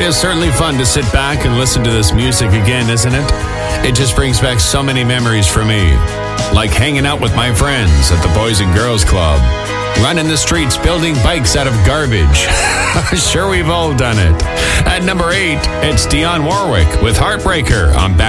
is certainly fun to sit back and listen to this music again, isn't it? It just brings back so many memories for me. Like hanging out with my friends at the Boys and Girls Club. Running the streets building bikes out of garbage. Sure, we've all done it. At number 8, it's Dionne Warwick with Heartbreaker on Back